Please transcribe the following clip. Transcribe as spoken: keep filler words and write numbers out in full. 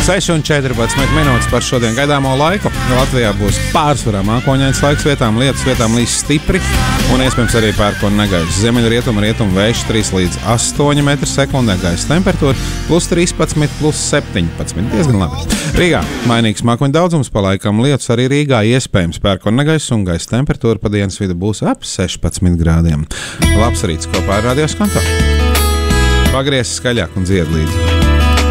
seši un četrpadsmit minūtes par šodien gaidāmo laiku. Latvijā būs pārsvarā mākoņains laiks, vietām lietus, vietām līs stipri un iespējams arī pērkona negaiss. Ziemeļu rietumu rietumu vējš trīs līdz astoņi metri sekundē, gaisa temperatūra plus trīspadsmit, plus septiņpadsmit. Diezgan labi. Rīgā mainīgs mākoņu daudzums, pa laikam lietus, arī Rīgā iespējams pērkona negaiss un gaisa temperatūra pa dienas vidu būs ap sešpadsmit grādiem. Labs rīts kopā ar Radio Skanto. Pagriez skaļāk un dzied līdzi.